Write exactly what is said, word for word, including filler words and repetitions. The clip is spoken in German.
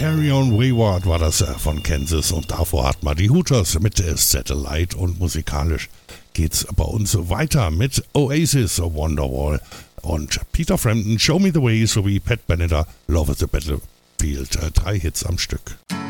Carry On Wayward war das äh, von Kansas und davor hat man die Hooters mit äh, Satellite und musikalisch geht's bei uns weiter mit Oasis, Wonderwall und Peter Frampton, Show Me The Way sowie Pat Benatar, Love Is A Battlefield. Äh, drei Hits am Stück.